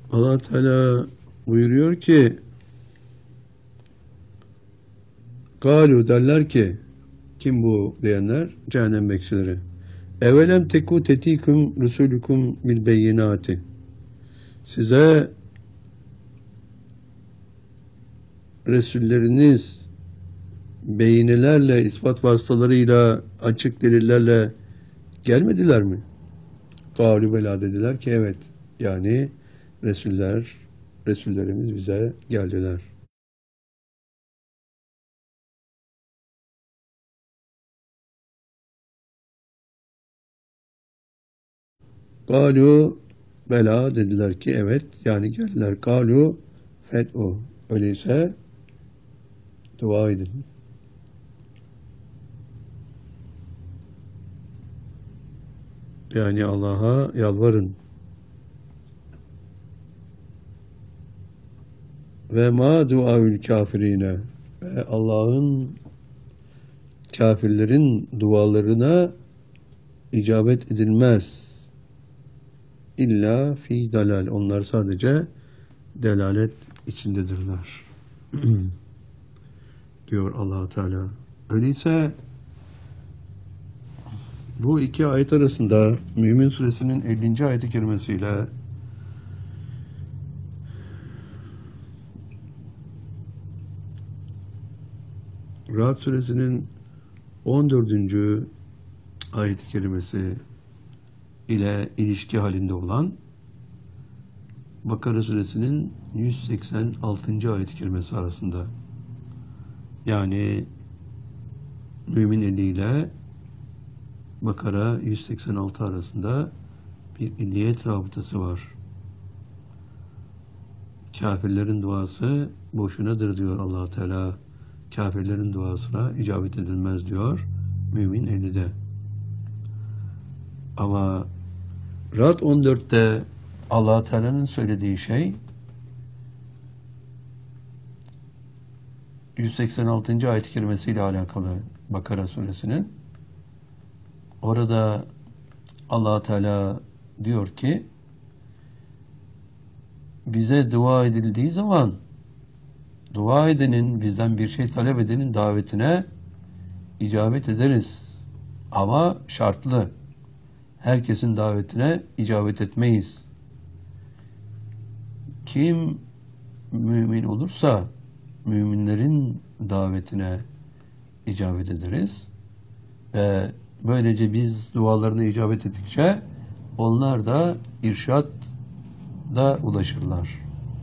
Allah Teala buyuruyor ki galu derler ki, kim bu diyenler? Cehennem bekçileri. Evelem teku tetikum rusulukum bil beyinati. Size Resulleriniz beyinelerle, ispat vasıtalarıyla, açık delillerle gelmediler mi? Kâlû belâ dediler ki evet. Yani Resullerimiz bize geldiler. Kâlû belâ dediler ki evet. Yani geldiler. Kâlû fed'u. Öyleyse dua edin. Yani Allah'a yalvarın. Ve ma duaül kafirine. Ve Allah'ın kafirlerin dualarına icabet edilmez. İlla fi dalal. Onlar sadece delalet içindedirler. diyor Allah Teala. Öyleyse bu iki ayet arasında Mümin Suresinin 50. ayet-i kerimesiyle Ra'd Suresinin 14. ayet-i kerimesi ile ilişki halinde olan Bakara Suresinin 186. ayet-i kerimesi arasında, yani Mümin 50 ile Bakara 186 arasında bir illiyet rabıtası var. Kafirlerin duası boşunadır diyor Allah Teala. Kafirlerin duasına icabet edilmez diyor Mümin 50'de. Ama Ra'd 14'te Allah Teala'nın söylediği şey 186. ayet-i kerimesiyle alakalı Bakara suresinin. Orada Allah Teala diyor ki bize dua edildiği zaman dua edenin, bizden bir şey talep edenin davetine icabet ederiz. Ama şartlı. Herkesin davetine icabet etmeyiz. Kim mümin olursa müminlerin davetine icabet ederiz. Ve böylece biz dualarına icabet ettikçe onlar da irşad da ulaşırlar.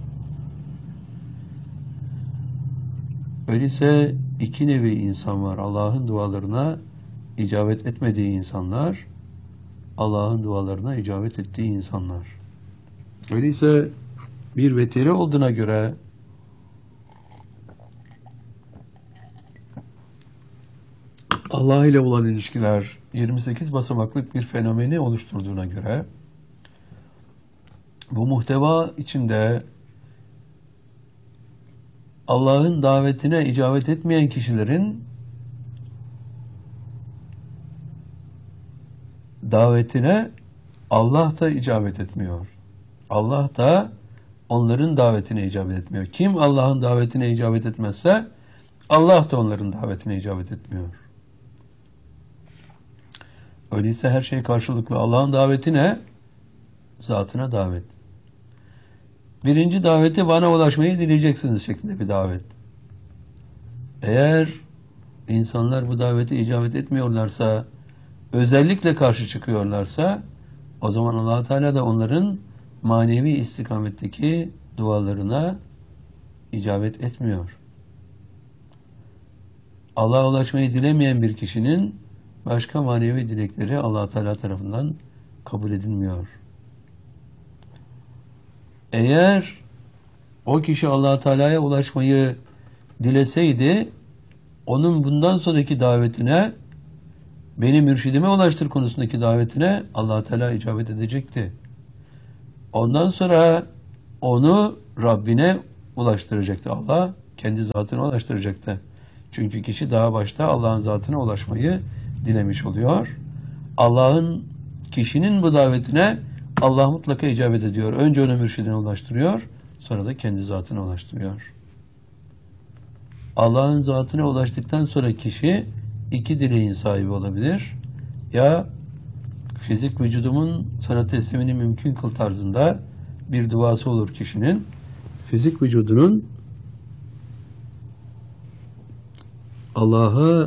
Öyleyse iki nevi insan var. Allah'ın dualarına icabet etmediği insanlar, Allah'ın dualarına icabet ettiği insanlar. Öyleyse bir vetire olduğuna göre Allah ile olan ilişkiler 28 basamaklık bir fenomeni oluşturduğuna göre bu muhteva içinde Allah'ın davetine icabet etmeyen kişilerin davetine Allah da icabet etmiyor. Allah da onların davetine icabet etmiyor. Kim Allah'ın davetine icabet etmezse Allah da onların davetine icabet etmiyor. Öyleyse her şey karşılıklı. Allah'ın daveti ne? Zatına davet. Birinci daveti bana ulaşmayı dileyeceksiniz şeklinde bir davet. Eğer insanlar bu davete icabet etmiyorlarsa, özellikle karşı çıkıyorlarsa, o zaman Allah Teala da onların manevi istikametteki dualarına icabet etmiyor. Allah'a ulaşmayı dilemeyen bir kişinin başka manevi dilekleri Allah Teala tarafından kabul edilmiyor. Eğer o kişi Allah Teala'ya ulaşmayı dileseydi, onun bundan sonraki davetine, beni mürşidime ulaştır konusundaki davetine Allah Teala icabet edecekti. Ondan sonra onu Rabbine ulaştıracaktı Allah, kendi zatına ulaştıracaktı. Çünkü kişi daha başta Allah'ın zatına ulaşmayı dilemiş oluyor. Allah'ın kişinin bu davetine Allah mutlaka icabet ediyor. Önce onu mürşidine ulaştırıyor, sonra da kendi zatına ulaştırıyor. Allah'ın zatına ulaştıktan sonra kişi iki dileğin sahibi olabilir. Ya fizik vücudumun sana teslimini mümkün kıl tarzında bir duası olur kişinin. Fizik vücudunun Allah'a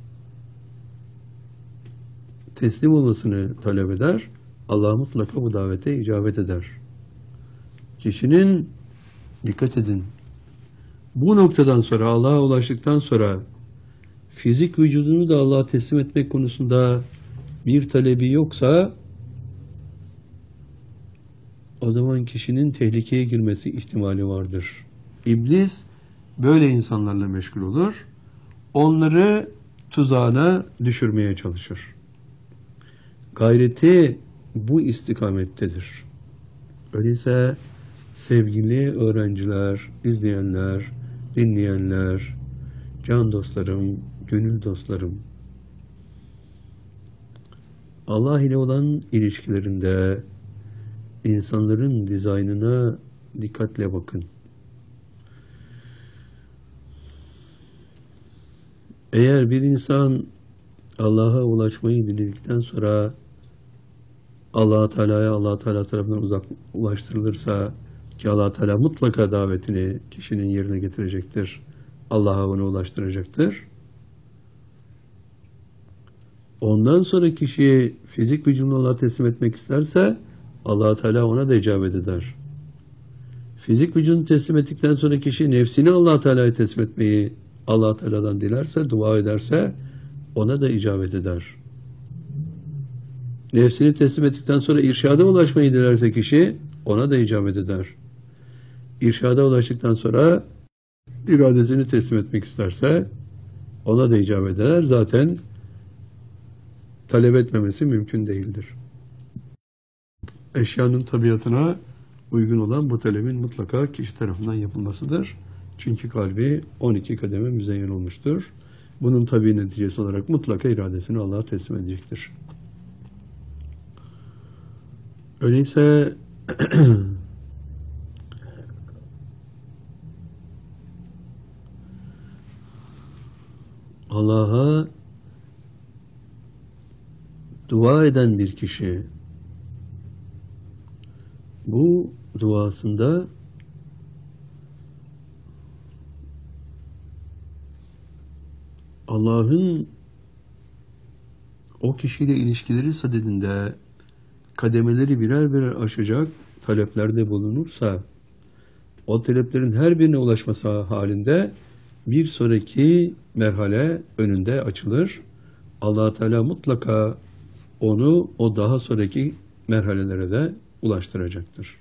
teslim olmasını talep eder. Allah mutlaka bu davete icabet eder. Kişinin, dikkat edin, bu noktadan sonra, Allah'a ulaştıktan sonra fizik vücudunu da Allah'a teslim etmek konusunda bir talebi yoksa, o zaman kişinin tehlikeye girmesi ihtimali vardır. İblis böyle insanlarla meşgul olur. Onları tuzağına düşürmeye çalışır. Gayreti bu istikamettedir. Öyleyse sevgili öğrenciler, izleyenler, dinleyenler, can dostlarım, gönül dostlarım, Allah ile olan ilişkilerinde insanların dizaynına dikkatle bakın. Eğer bir insan Allah'a diledikten sonra Allah-u Teala tarafından ulaştırılırsa, ki Allah Teala mutlaka davetini kişinin yerine getirecektir. Allah'a onu ulaştıracaktır. Ondan sonra kişiye fizik vücudunu Allah'a teslim etmek isterse Allah Teala ona da icabet eder. Fizik vücudunu teslim ettikten sonra kişi nefsini Allah Teala'ya teslim etmeyi Allah Teala'dan dilerse, dua ederse ona da icabet eder. Nefsini teslim ettikten sonra irşada ulaşmayı dilerse kişi ona da icabet eder. İrşada ulaştıktan sonra iradesini teslim etmek isterse ona da icabet eder. Zaten talep etmemesi mümkün değildir. Eşyanın tabiatına uygun olan bu talebin mutlaka kişi tarafından yapılmasıdır. Çünkü kalbi 12 kademe müzeyyen olmuştur. Bunun tabii neticesi olarak mutlaka iradesini Allah'a teslim edecektir. Öyleyse Allah'a dua eden bir kişi bu duasında Allah'ın o kişiyle ilişkileri sadedinde kademeleri birer birer aşacak taleplerde bulunursa, o taleplerin her birine ulaşması halinde bir sonraki merhale önünde açılır. Allah Teala mutlaka onu o daha sonraki merhalelere de ulaştıracaktır.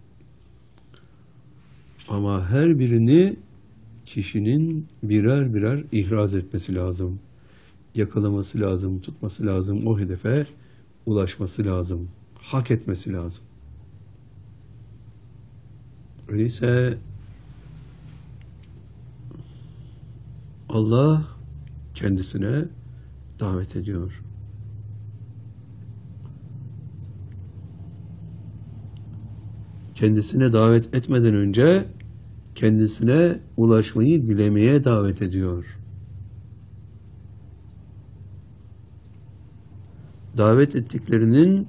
Ama her birini kişinin birer birer ihraz etmesi lazım. Yakalaması lazım, tutması lazım, o hedefe ulaşması lazım. Hak etmesi lazım. Öyleyse Allah kendisine davet ediyor. Kendisine davet etmeden önce kendisine ulaşmayı dilemeye davet ediyor. Davet ettiklerinin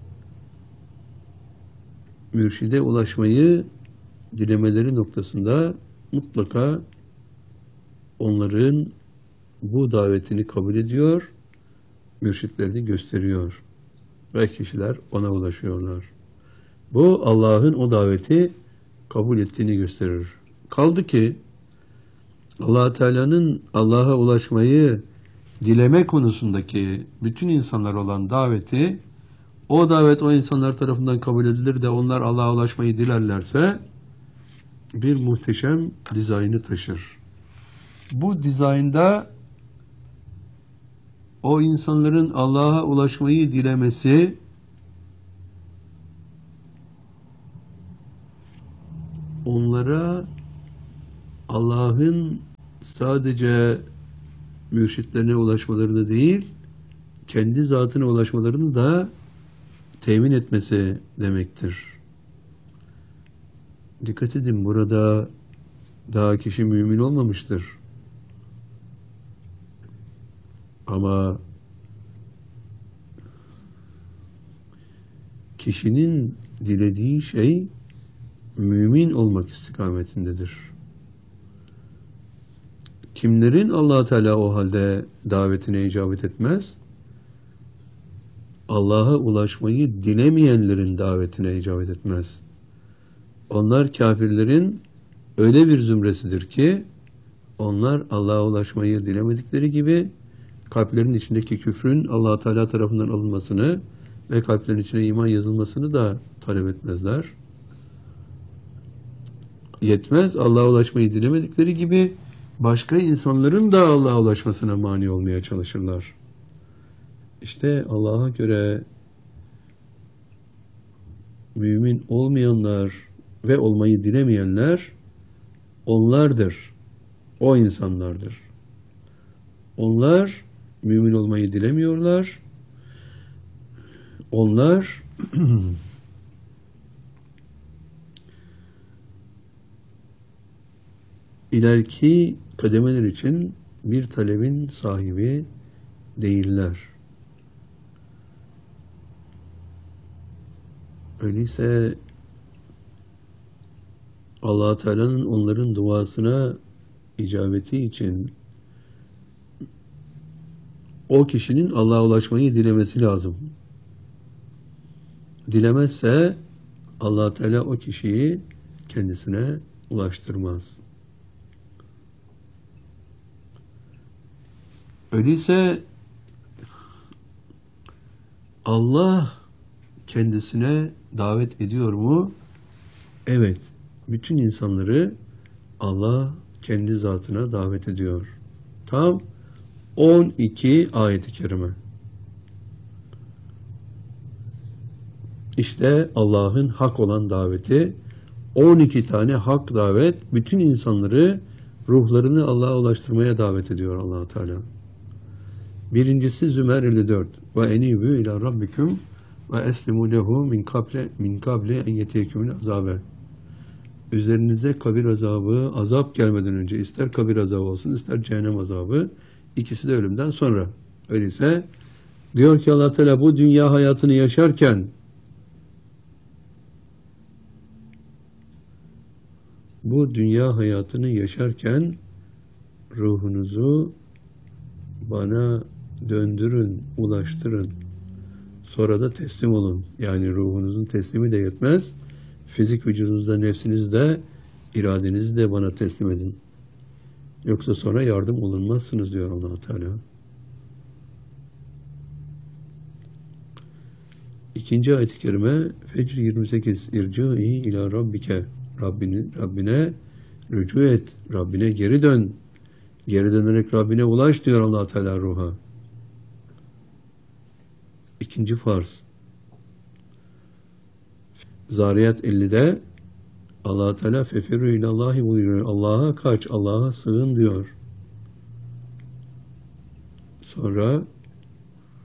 mürşide ulaşmayı dilemeleri noktasında mutlaka onların bu davetini kabul ediyor, mürşitlerini gösteriyor ve kişiler ona ulaşıyorlar. Bu Allah'ın o daveti kabul ettiğini gösterir. Kaldı ki Allah Teala'nın Allah'a ulaşmayı dileme konusundaki bütün insanlar olan daveti, o davet o insanlar tarafından kabul edilir de onlar Allah'a ulaşmayı dilerlerse bir muhteşem dizaynı taşır. Bu dizaynda o insanların Allah'a ulaşmayı dilemesi onlara Allah'ın sadece mürşitlerine ulaşmalarını değil, kendi zatına ulaşmalarını da temin etmesi demektir. Dikkat edin, burada daha kişi mümin olmamıştır. Ama kişinin dilediği şey mümin olmak istikametindedir. Kimlerin Allah Teala o halde davetine icabet etmez? Allah'a ulaşmayı dilemeyenlerin davetine icabet etmez. Onlar kafirlerin öyle bir zümresidir ki onlar Allah'a ulaşmayı dilemedikleri gibi kalplerin içindeki küfrün Allah Teala tarafından alınmasını ve kalplerin içine iman yazılmasını da talep etmezler. Yetmez, Allah'a ulaşmayı dilemedikleri gibi başka insanların da Allah'a ulaşmasına mani olmaya çalışırlar. İşte Allah'a göre mümin olmayanlar ve olmayı dilemeyenler onlardır. O insanlardır. Onlar mümin olmayı dilemiyorlar. Onlar ileriki kademeler için bir talebin sahibi değiller. Öyleyse Allah Teala'nın onların duasına icabeti için o kişinin Allah'a ulaşmayı dilemesi lazım. Dilemezse Allah Teala o kişiyi kendisine ulaştırmaz. Öyleyse Allah kendisine davet ediyor mu? Evet. Bütün insanları Allah kendi zatına davet ediyor. Tam 12 ayet-i kerime. İşte Allah'ın hak olan daveti, 12 tane hak davet, bütün insanları ruhlarını Allah'a ulaştırmaya davet ediyor Allah Teala. Birincisi Zümer 54. Ve enibü ila rabbikum ve eslimu lehu min kable en yetekumul azabe. Üzerinize kabir azabı, azap gelmeden önce, ister kabir azabı olsun, ister cehennem azabı, ikisi de ölümden sonra. Öyleyse diyor ki Allah Teala, bu dünya hayatını yaşarken ruhunuzu bana döndürün, ulaştırın. Sonra da teslim olun. Yani ruhunuzun teslimi de yetmez. Fizik vücudunuzda, nefsinizde, iradenizi de bana teslim edin. Yoksa sonra yardım olunmazsınız diyor Allah Teala. İkinci ayet-i kerime Fecr 28. İrci'i ila rabbike. Rabbine rücu et. Rabbine geri dön. Geri dönerek Rabbine ulaş diyor Allah Teala ruha. İkinci farz. Zariyat 50'de Allah Teala feferru ilallahi buyuruyor. Allah'a kaç, Allah'a sığın diyor. Sonra